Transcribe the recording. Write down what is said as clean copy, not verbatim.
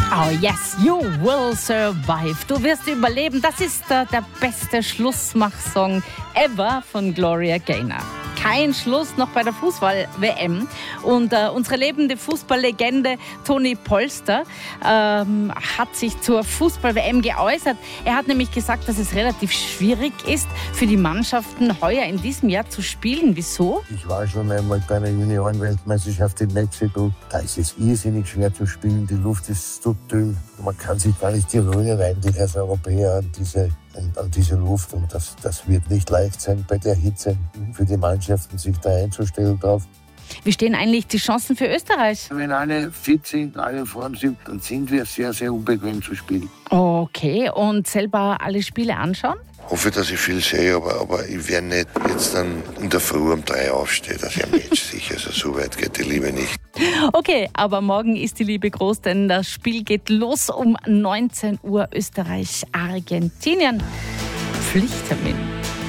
Oh yes, you will survive. Du wirst überleben. Das ist der beste Schlussmachsong ever von Gloria Gaynor. Kein Schluss noch bei der Fußball-WM. Und unsere lebende Fußballlegende Toni Polster hat sich zur Fußball-WM geäußert. Er hat nämlich gesagt, dass es relativ schwierig ist, für die Mannschaften heuer in diesem Jahr zu spielen. Wieso? Ich war schon einmal bei einer Junioren-Weltmeisterschaft in Mexiko. Da ist es irrsinnig schwer zu spielen. Die Luft ist so dünn. Man kann sich gar nicht gewöhnen eigentlich als Europäer an diese Luft. Und das wird nicht leicht sein bei der Hitze für die Mannschaften, sich da einzustellen drauf. Wie stehen eigentlich die Chancen für Österreich? Wenn alle fit sind, alle in Form sind, dann sind wir sehr, sehr unbequem zu spielen. Okay, und selber alle Spiele anschauen? Ich hoffe, dass ich viel sehe, aber ich werde nicht jetzt dann in der Früh um 3 aufstehen, dass ich ein Match sicher. Also so weit geht die Liebe nicht. Okay, aber morgen ist die Liebe groß, denn das Spiel geht los um 19 Uhr Österreich-Argentinien. Pflichttermin.